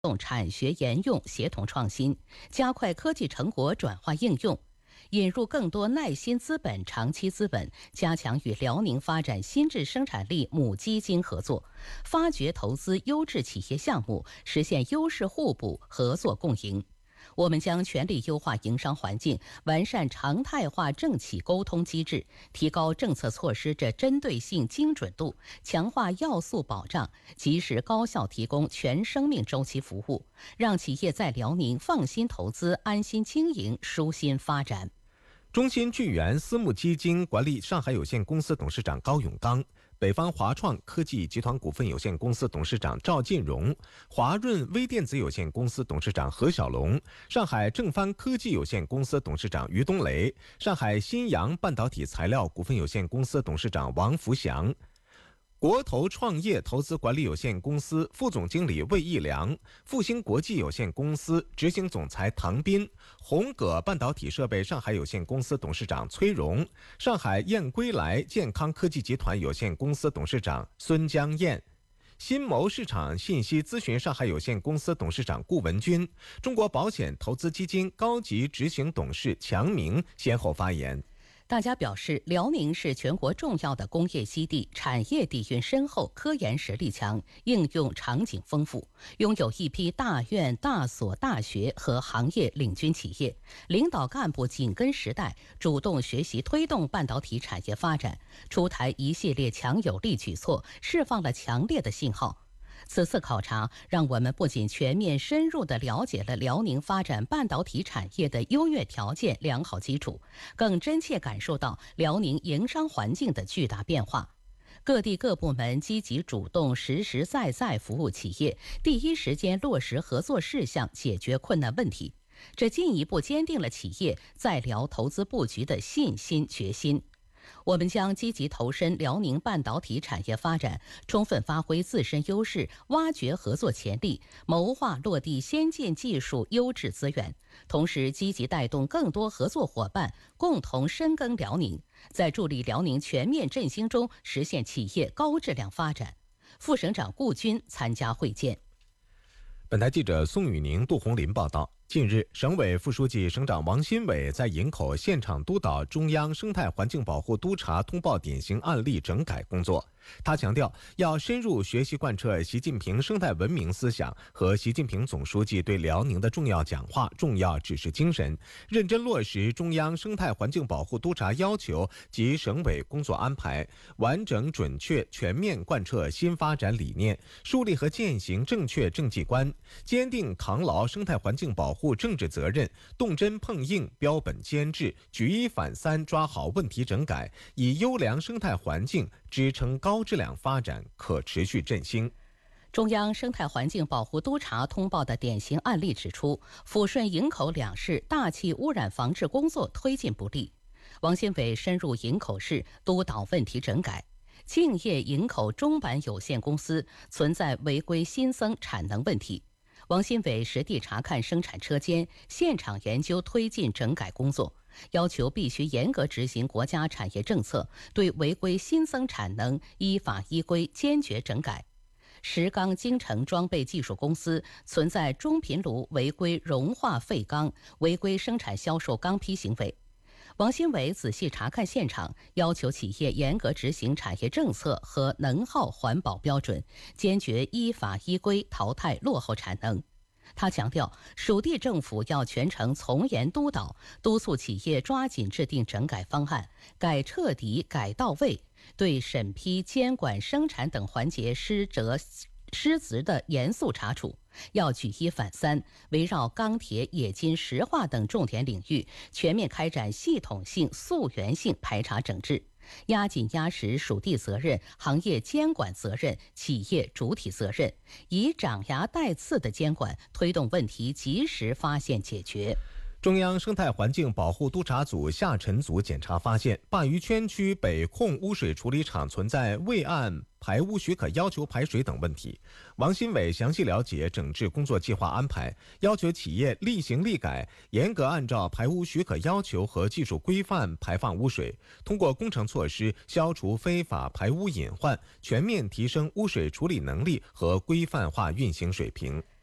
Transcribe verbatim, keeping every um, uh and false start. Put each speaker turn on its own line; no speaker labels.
动产学研用协同创新，加快科技成果转化应用，引入更多耐心资本、长期资本，加强与辽宁发展新质生产力母基金合作，发掘投资优质企业项目，实现优势互补、合作共赢。我们将全力优化营商环境，完善常态化政企沟通机制，提高政策措施的针对性、精准度，强化要素保障，及时高效提供全生命周期服务，让企业在辽宁放心投资、安心经营、舒心发展。
中芯聚源私募基金管理上海有限公司董事长高永刚，北方华创科技集团股份有限公司董事长赵进荣，华润微电子有限公司董事长何小龙，上海正帆科技有限公司董事长于东雷，上海新阳半导体材料股份有限公司董事长王福祥，国投创业投资管理有限公司副总经理魏义良，复兴国际有限公司执行总裁唐斌，宏葛半导体设备上海有限公司董事长崔荣，上海燕归来健康科技集团有限公司董事长孙江燕，新谋市场信息咨询上海有限公司董事长顾文军，中国保险投资基金高级执行董事强明先后发言。
大家表示，辽宁是全国重要的工业基地，产业底蕴深厚，科研实力强，应用场景丰富，拥有一批大院、大所、大学和行业领军企业，领导干部紧跟时代，主动学习推动半导体产业发展，出台一系列强有力举措，释放了强烈的信号。此次考察让我们不仅全面深入地了解了辽宁发展半导体产业的优越条件、良好基础，更真切感受到辽宁营商环境的巨大变化。各地各部门积极主动、实实在在服务企业，第一时间落实合作事项，解决困难问题。这进一步坚定了企业在辽投资布局的信心、决心。我们将积极投身辽宁半导体产业发展，充分发挥自身优势，挖掘合作潜力，谋划落地先进技术优质资源，同时积极带动更多合作伙伴共同深耕辽宁，在助力辽宁全面振兴中实现企业高质量发展。副省长顾军参加会见。
本台记者宋宇宁、杜红林报道。近日，省委副书记、省长王新伟在营口现场督导中央生态环境保护督察通报典型案例整改工作。他强调，要深入学习贯彻习近平生态文明思想和习近平总书记对辽宁的重要讲话、重要指示精神，认真落实中央生态环境保护督察要求及省委工作安排，完整、准确、全面贯彻新发展理念，树立和践行正确政绩观，坚定扛牢生态环境保护政治责任，动真碰硬、标本兼治，举一反三，抓好问题整改，以优良生态环境支撑高质量发展、可持续振兴。
中央生态环境保护督察通报的典型案例指出，抚顺、营口两市大气污染防治工作推进不力。王新伟深入营口市督导问题整改。敬业营口中板有限公司存在违规新增产能问题，王新伟实地查看生产车间，现场研究推进整改工作，要求必须严格执行国家产业政策，对违规新增产能依法依规坚决整改。石钢精成装备技术公司存在中频炉违规熔化废钢、违规生产销售钢坯行为。王新伟仔细查看现场，要求企业严格执行产业政策和能耗环保标准，坚决依法依规淘汰落后产能。他强调，属地政府要全程从严督导，督促企业抓紧制定整改方案，改彻底、改到位，对审批、监管、生产等环节失责失职的严肃查处。要举一反三，围绕钢铁、冶金、石化等重点领域，全面开展系统性、溯源性排查整治，压紧压实属地责任、行业监管责任、企业主体责任，以长牙带刺的监管推动问题及时发现解决。
中央生态环境保护督察组下沉组检查发现，鲅鱼圈区北控污水处理厂存在未按排污许可要求排水等问题。王新伟详细了解整治工作计划安排，要求企业立行立改，严格按照排污许可要求和技术规范排放污水，通过工程措施消除非法排污隐患，全面提升污水处理能力和规范化运行水平。